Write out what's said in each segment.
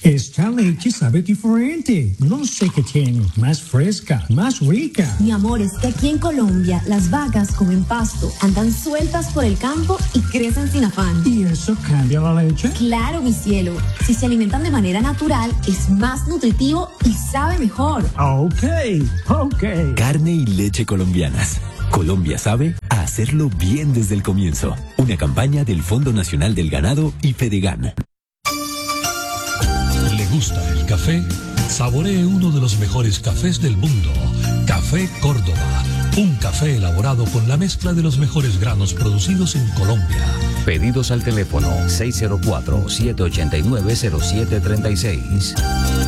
Esta leche sabe diferente. No sé qué tiene. Más fresca, más rica. Mi amor, es que aquí en Colombia las vacas comen pasto, andan sueltas por el campo y crecen sin afán. ¿Y eso cambia la leche? Claro, mi cielo. Si se alimentan de manera natural, es más nutritivo y sabe mejor. Ok. Carne y leche colombianas. Colombia sabe a hacerlo bien desde el comienzo. Una campaña del Fondo Nacional del Ganado y Fedegan. ¿Le gusta el café? Saboree uno de los mejores cafés del mundo. Café Córdoba. Un café elaborado con la mezcla de los mejores granos producidos en Colombia. Pedidos al teléfono 604-789-0736.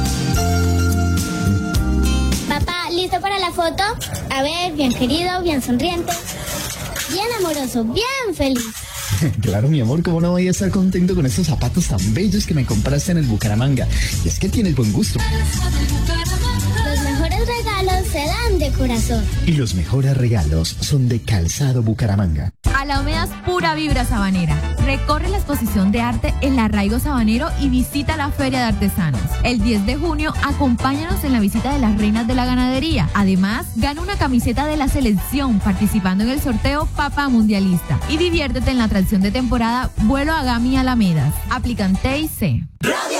Papá, ¿listo para la foto? A ver, bien querido, bien sonriente, bien amoroso, bien feliz. Claro, mi amor, ¿cómo no voy a estar contento con estos zapatos tan bellos que me compraste en el Bucaramanga? Y es que tienes buen gusto. Los mejores regalos se dan de corazón. Y los mejores regalos son de Calzado Bucaramanga. Alamedas pura vibra sabanera. Recorre la exposición de arte El Arraigo Sabanero y visita la Feria de Artesanos. El 10 de junio, acompáñanos en la visita de las reinas de la ganadería. Además, gana una camiseta de la selección participando en el sorteo Papá Mundialista. Y diviértete en la atracción de temporada Vuelo a Gami Alamedas. Aplican T&C.